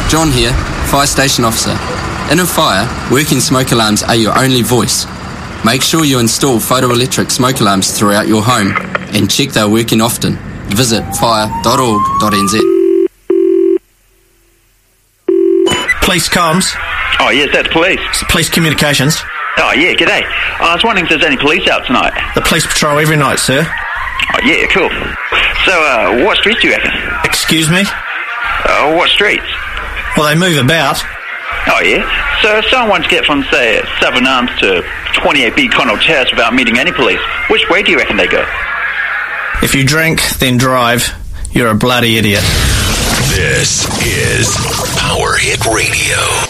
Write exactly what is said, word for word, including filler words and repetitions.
John here, Fire Station Officer. In a fire, working smoke alarms are your only voice. Make sure you install photoelectric smoke alarms throughout your home and check they're working often. Visit fire dot org dot n z. Police comms. Oh, yes, that's police. It's the police communications. Oh, yeah, g'day. I was wondering if there's any police out tonight. The police patrol every night, sir. Oh, yeah, cool. So, uh, what streets do you reckon? Excuse me? Uh, what streets? Well, they move about. Oh, yeah? So if someone wants to get from, say, Southern Arms to twenty-eight B Connaught Terrace without meeting any police, which way do you reckon they go? If you drink, then drive, you're a bloody idiot. This is Power Hit Radio.